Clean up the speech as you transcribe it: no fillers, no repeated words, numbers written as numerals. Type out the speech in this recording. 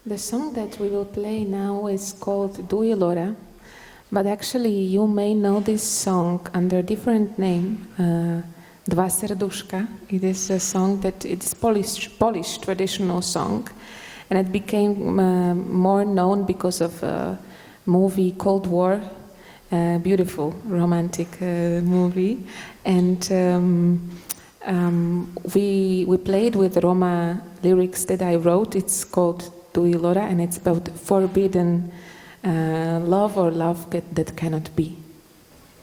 The song that we will play now is called Duilora, but actually you may know this song under a different name, Dva Serduszka. It is a song that it is Polish traditional song, and it became more known because of a movie Cold War, a beautiful romantic movie, and we played with Roma lyrics that I wrote. It's called Duilora, and it's about forbidden love or love that cannot be.